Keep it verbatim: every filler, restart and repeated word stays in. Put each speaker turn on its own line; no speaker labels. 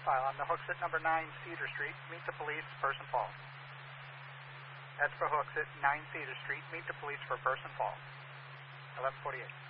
file. On the hooks at number nine Cedar Street. Meet the police, person falls. That's for hooks at nine Cedar Street. Meet the police for person falls. eleven forty-eight.